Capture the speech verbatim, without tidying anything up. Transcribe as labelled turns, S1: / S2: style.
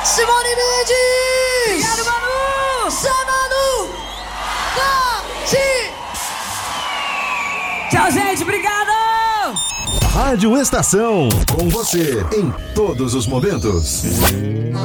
S1: Simone Mendes!
S2: Obrigado, Manu!
S1: Zé Manu! Garcia!
S2: Tchau, gente, obrigado!
S3: Rádio Estação, com você em todos os momentos.